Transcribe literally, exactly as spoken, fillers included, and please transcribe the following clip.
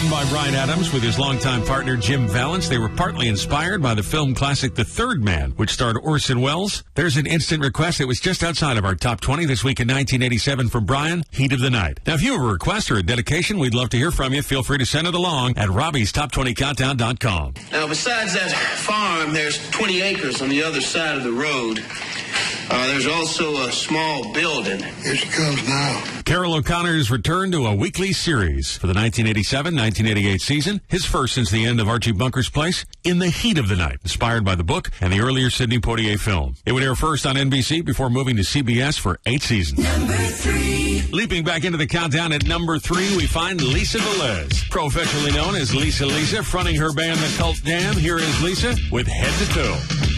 by Bryan Adams with his longtime partner Jim Valance. They were partly inspired by the film classic The Third Man, which starred Orson Welles. There's an instant request that was just outside of our top twenty this week in nineteen eighty-seven from Brian, Heat of the Night. Now, if you have a request or a dedication, we'd love to hear from you. Feel free to send it along at Robbie's Top twenty Countdown dot com. Now, besides that farm, there's twenty acres on the other side of the road. Uh, there's also a small building. Here she comes now. Carroll O'Connor's return to a weekly series for the nineteen eighty-seven nineteen eighty-eight season, his first since the end of Archie Bunker's Place, In the Heat of the Night, inspired by the book and the earlier Sidney Poitier film. It would air first on N B C before moving to C B S for eight seasons. Number three. Leaping back into the countdown at number three, we find Lisa Velez, professionally known as Lisa Lisa, fronting her band The Cult Jam. Here is Lisa with Head to Toe.